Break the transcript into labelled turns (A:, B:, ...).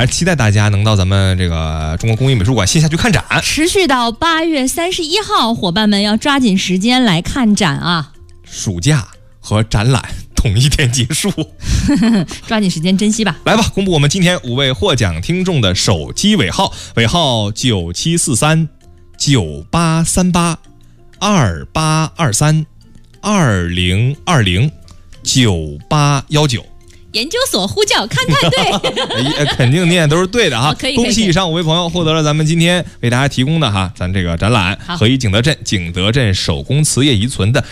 A: 还是期待大家能到咱们这个中国工艺美术馆线下去看展，
B: 持续到8月31号，伙伴们要抓紧时间来看展啊！
A: 暑假和展览同一天结束，
B: 抓紧时间珍惜吧。
A: 来吧，公布我们今天5位获奖听众的手机尾号，尾号9743、9838、2823、2020、9819。
B: 研究所呼叫勘探队
A: 肯定念都是对的哈，
B: 可以。
A: 恭喜以上5位朋友获得了咱们今天为大家提供的咱这个展览和以景德镇手工瓷业遗存的